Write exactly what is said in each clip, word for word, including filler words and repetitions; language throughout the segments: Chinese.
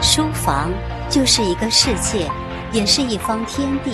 书房就是一个世界，也是一方天地。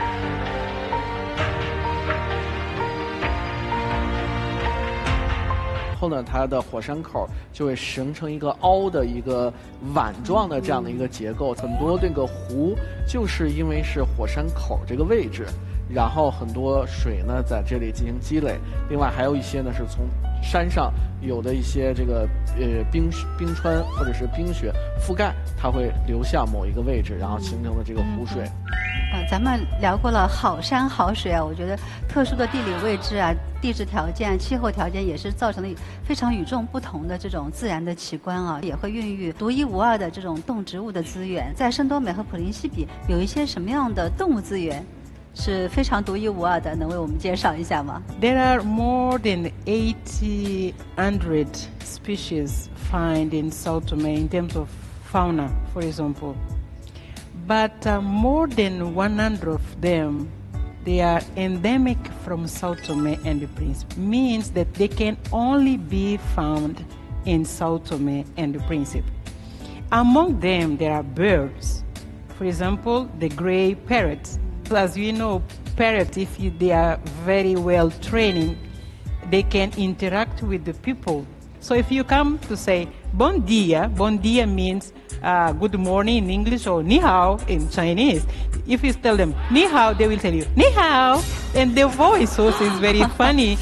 后呢，它的火山口就会形成一个凹的一个碗状的这样的一个结构。很多这个湖就是因为是火山口这个位置，然后很多水呢在这里进行积累。另外还有一些呢是从山上有的一些这个呃冰冰川或者是冰雪覆盖，它会流向某一个位置，然后形成了这个湖水。 呃，咱们聊过了好山好水啊，我觉得特殊的地理位置啊、地质条件、气候条件也是造成了非常与众不同的这种自然的奇观啊，也会孕育独一无二的这种动植物的资源。在圣多美和普林西比，有一些什么样的动物资源是非常独一无二的？能为我们介绍一下吗？ There are more than eighty hundred species found in Sao Tome in terms of fauna, for example. But uh, more than one hundred of them, they are endemic from Sao Tome and Principe. Means that they can only be found in Sao Tome and Principe. Among them, there are birds. For example, the gray parrots. As you know, parrots, if you, they are very well trained, they can interact with the people. So if you come to say bon dia, bon dia means uh, good morning in English, or ni hao in Chinese. If you tell them ni hao, they will tell you ni hao, and their voice also is very funny.